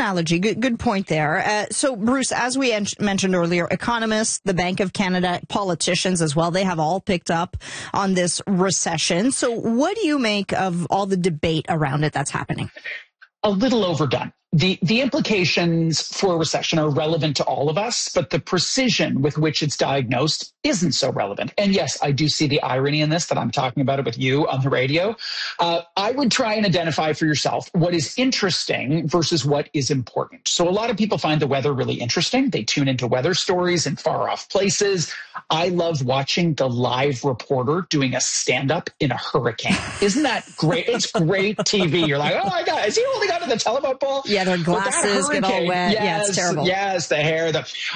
analogy. Good point there. So, Bruce, as we mentioned earlier, economists, the Bank of Canada, politicians as well, they have all picked up on this recession. So what do you make of all the debate around it that's happening? A little overdone. The implications for a recession are relevant to all of us, but the precision with which it's diagnosed isn't so relevant. And yes, I do see the irony in this, that I'm talking about it with you on the radio. I would try and identify for yourself what is interesting versus what is important. So a lot of people find the weather really interesting. They tune into weather stories in far off places. I love watching the live reporter doing a stand-up in a hurricane. Isn't that great? It's great TV. You're like, oh my God, is he holding onto the telephone pole? Yeah, their glasses get all wet. Yes, yeah, it's terrible. Yes, the hair.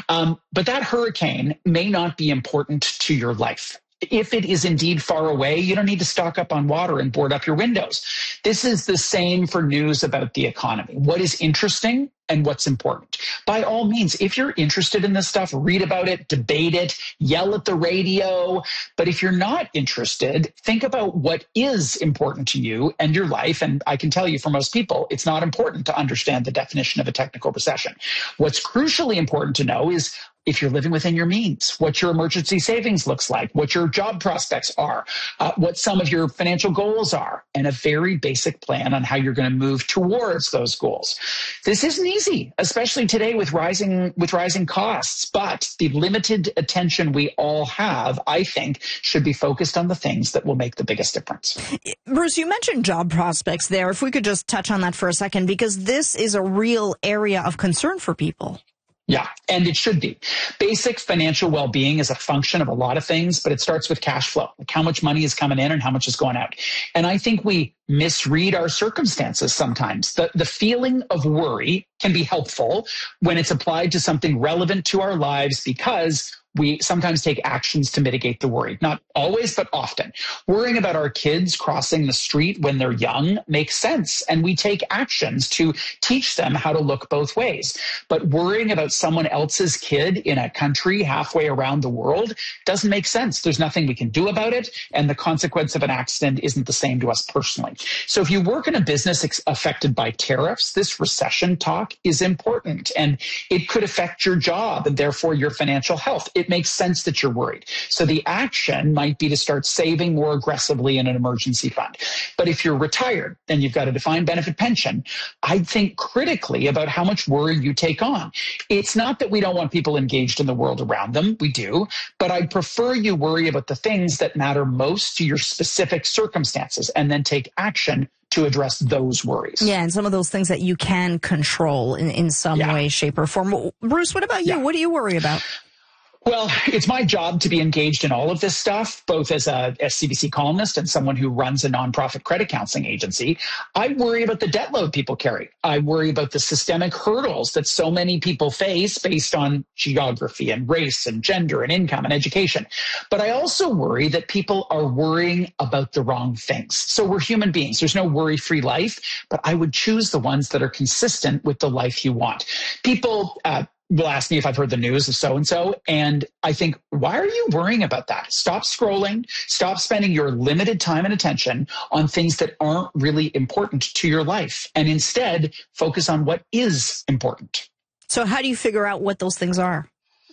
But that hurricane may not be important to your life. If it is indeed far away, you don't need to stock up on water and board up your windows. This is the same for news about the economy. What is interesting and what's important? By all means, if you're interested in this stuff, read about it, debate it, yell at the radio. But if you're not interested, think about what is important to you and your life. And I can tell you, for most people, it's not important to understand the definition of a technical recession. What's crucially important to know is if you're living within your means, what your emergency savings looks like, what your job prospects are, what some of your financial goals are, and a very basic plan on how you're going to move towards those goals. This isn't easy, especially today with rising costs, but the limited attention we all have, I think, should be focused on the things that will make the biggest difference. Bruce, you mentioned job prospects there. If we could just touch on that for a second, because this is a real area of concern for people. Yeah, and it should be. Basic financial well-being is a function of a lot of things, but it starts with cash flow, like how much money is coming in and how much is going out. And I think we misread our circumstances sometimes. The feeling of worry can be helpful when it's applied to something relevant to our lives, because we sometimes take actions to mitigate the worry. Not always, but often. Worrying about our kids crossing the street when they're young makes sense, and we take actions to teach them how to look both ways. But worrying about someone else's kid in a country halfway around the world doesn't make sense. There's nothing we can do about it, and the consequence of an accident isn't the same to us personally. So if you work in a business affected by tariffs, this recession talk is important, and it could affect your job and therefore your financial health. It makes sense that you're worried. So the action might be to start saving more aggressively in an emergency fund. But if you're retired and you've got a defined benefit pension, I'd think critically about how much worry you take on. It's not that we don't want people engaged in the world around them. We do. But I'd prefer you worry about the things that matter most to your specific circumstances and then take action to address those worries. Yeah, and some of those things that you can control in some way, shape, or form. Bruce, what about you? What do you worry about? Well, it's my job to be engaged in all of this stuff, both as a CBC columnist and someone who runs a nonprofit credit counseling agency. I worry about the debt load people carry. I worry about the systemic hurdles that so many people face based on geography and race and gender and income and education. But I also worry that people are worrying about the wrong things. So we're human beings. There's no worry-free life, but I would choose the ones that are consistent with the life you want. People will ask me if I've heard the news of so-and-so, and I think, why are you worrying about that? Stop scrolling. Stop spending your limited time and attention on things that aren't really important to your life, and instead focus on what is important. So how do you figure out what those things are?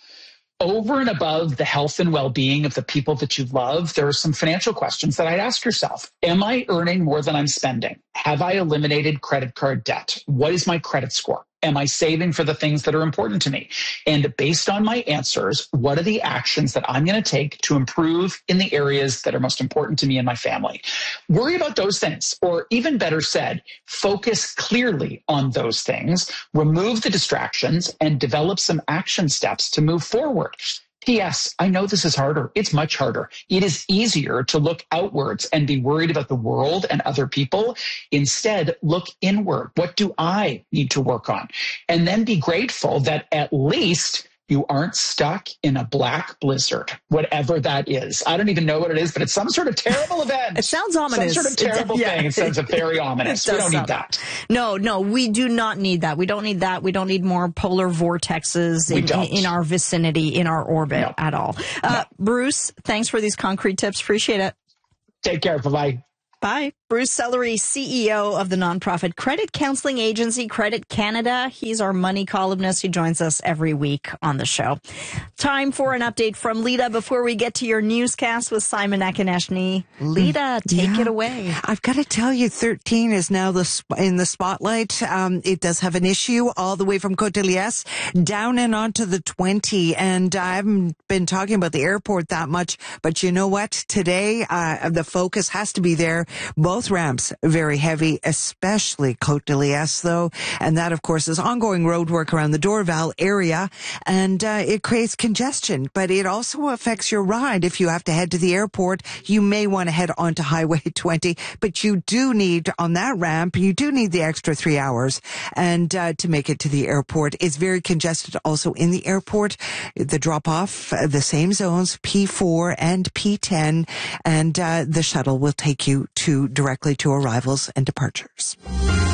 Over and above the health and well-being of the people that you love, there are some financial questions that I'd ask yourself. Am I earning more than I'm spending? Have I eliminated credit card debt? What is my credit score? Am I saving for the things that are important to me? And based on my answers, what are the actions that I'm going to take to improve in the areas that are most important to me and my family? Worry about those things, or even better said, focus clearly on those things, remove the distractions, and develop some action steps to move forward. P.S. I know this is harder. It's much harder. It is easier to look outwards and be worried about the world and other people. Instead, look inward. What do I need to work on? And then be grateful that at least you aren't stuck in a black blizzard, whatever that is. I don't even know what it is, but it's some sort of terrible event. It sounds ominous. Some sort of terrible thing. It sounds very ominous. We don't need that. No, we do not need that. We don't need that. We don't need more polar vortexes in our vicinity, in our orbit at all. Bruce, thanks for these concrete tips. Appreciate it. Take care. Bye-bye. Bye. Bruce Sellery, CEO of the nonprofit credit counseling agency Credit Canada. He's our money columnist. He joins us every week on the show. Time for an update from Lita before we get to your newscast with Simon Akineshny. Lita, take it away. I've got to tell you, 13 is now in the spotlight. It does have an issue all the way from Côte de Liesse down and onto the 20. And I haven't been talking about the airport that much, but you know what? Today, the focus has to be there. Both ramps very heavy, especially Côte de Liesse, though. And that, of course, is ongoing road work around the Dorval area. And it creates congestion, but it also affects your ride. If you have to head to the airport, you may want to head onto Highway 20. But you do need, on that ramp, you do need the extra 3 hours. And to make it to the airport, it's very congested also in the airport. The drop-off, the same zones, P4 and P10. And the shuttle will take you directly to arrivals and departures.